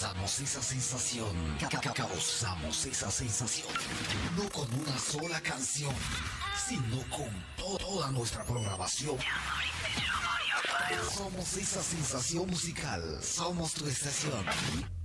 causamos esa sensación. Causamos esa sensación. No con una sola canción, sino con toda nuestra programación. Somos esa sensación musical. Somos tu estación.